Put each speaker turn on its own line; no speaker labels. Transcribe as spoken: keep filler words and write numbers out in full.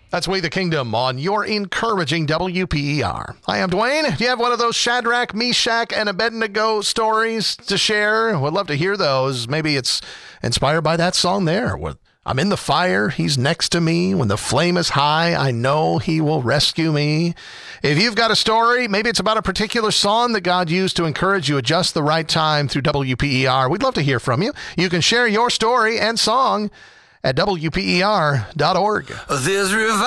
That's We the Kingdom on your encouraging W P E R. Hi, I'm Dwayne. Do you have one of those Shadrach, Meshach, and Abednego stories to share? Would love to hear those. Maybe it's inspired by that song there. With I'm in the fire, he's next to me. When the flame is high, I know he will rescue me. If you've got a story, maybe it's about a particular song that God used to encourage you at just the right time through W P E R. We'd love to hear from you. You can share your story and song at W P E R dot org.
There's revival.